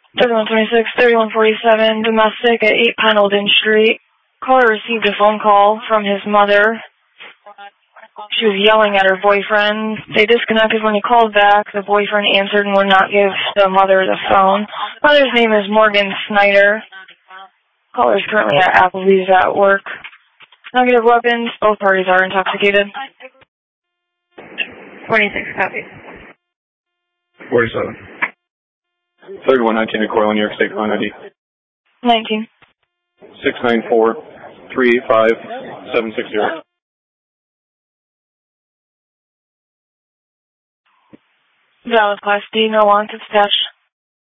3126, 3147, domestic at 8 Pendleton Street. Caller received a phone call from his mother. She was yelling at her boyfriend. They disconnected when he called back. The boyfriend answered and would not give the mother the phone. Mother's name is Morgan Snyder. Caller is currently at Applebee's at work. Negative weapons. Both parties are intoxicated. 26 copies. 47. 3119 to Coral, New York State, Line ID. 19. 694-385-760. Valid Class D, no wants, it's attached.